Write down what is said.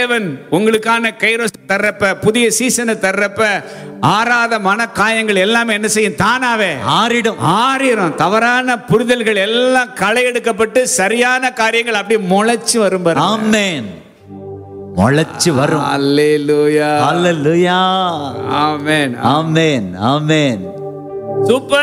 தேவன் உங்களுக்கான கைரோஸ் தர்றப்ப, புதிய சீசனை தர்றப்ப, ஆறாத மன காயங்கள் எல்லாமே என்ன செய்யும்? தானாவே ஆறிடும். தவறான புரிதல்கள் எல்லாம் களை எடுக்கப்பட்டு சரியான காரியங்கள் அப்படியே முளைச்சு வரும். ஆமென். முளைச்சு வரும். அல்லேலூயா, அல்லேலூயா, ஆமென், ஆமென், ஆமென். சூப்பர்.